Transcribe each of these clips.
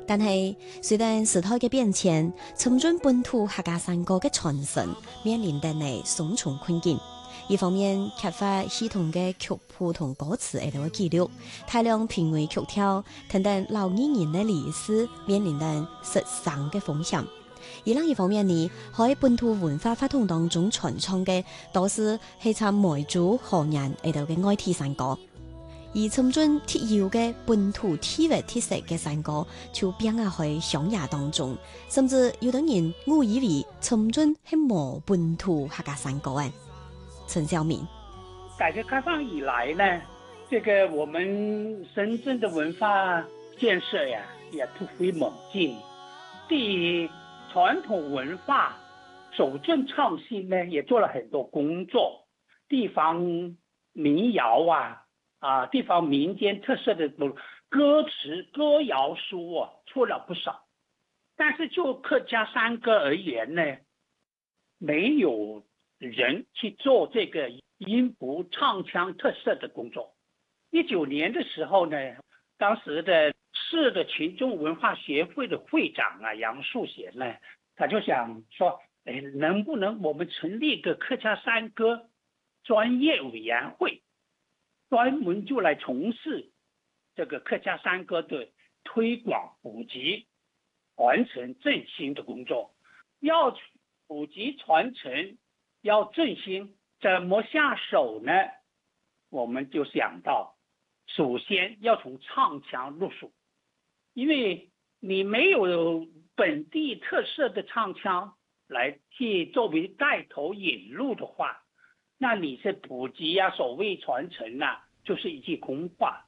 但係隨着時代嘅變遷，深圳本土客家山歌嘅傳承面臨着呢雙重困境。一方面缺乏系統嘅曲譜同歌詞喺度嘅記錄，大量評委曲調等等老年人嘅歷史面臨着失散嘅風險。而另一方面呢，喺本土文化發動當中傳唱嘅都是係參梅族河人喺度嘅愛體山歌。而深圳特有嘅本土體育特色嘅山歌，就變壓喺鄉野當中，甚至有啲人誤以為深圳係冇本土客家山歌嘅。陳曉明， 改革開放以來呢，這個我們深圳的文化建設呀，也突飛猛進。對於傳統文化守正創新呢，也做了很多工作。地方民謠地方民間特色的歌詞、歌謠書出了不少。但是就客家山歌而言呢，沒有人去做這個音符唱腔特色的工作。19年的時候呢，當時的市的群眾文化協會的會長楊樹賢呢，他就想說，能不能我們成立一個客家山歌專業委員會，專門就來從事這個客家山歌的推廣、普及、傳承、振興的工作。要普及傳承，要振興，怎麼下手呢？我們就想到，首先要從唱腔入手，因為你沒有本地特色的唱腔來去作為帶頭引路的話，那你是普及所謂傳承就是一句空話。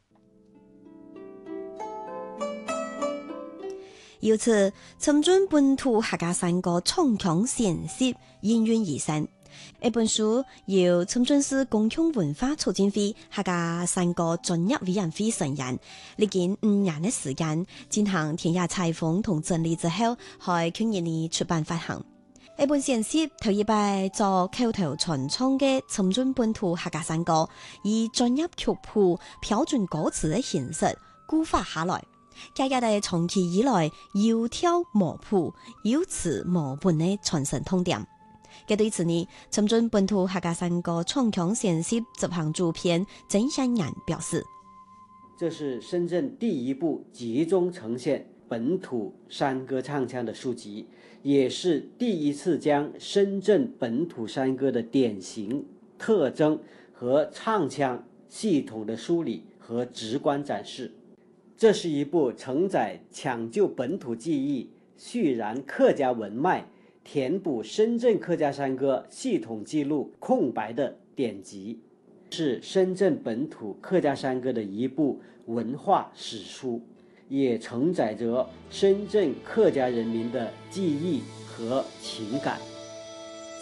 由此，深圳本土客家山歌唱腔線色應運而生。一本書由深圳市公共文化促進會客家山歌專業委員會成員，歷經5年的時間進行田野採訪同整理之後，喺去年年出版發行。一本線色頭一擺做口頭傳唱嘅深圳本土客家山歌，以專業曲譜、標準歌詞的形式固化下來。家家哋長期以來窈窕無譜、有詞無本的傳承痛點。嘅對此呢，深圳本土客家山歌唱腔線色執行主編曾香然表示： 這是深圳第一部集中呈現本土山歌唱腔的書籍，也是第一次將深圳本土山歌的典型特徵和唱腔系統的梳理和直觀展示。這是一部承載搶救本土記憶、蓄染客家文脈、填補深圳客家山歌系統記錄空白的典籍，是深圳本土客家山歌的一部文化史書，也承載着深圳客家人民的記憶和情感。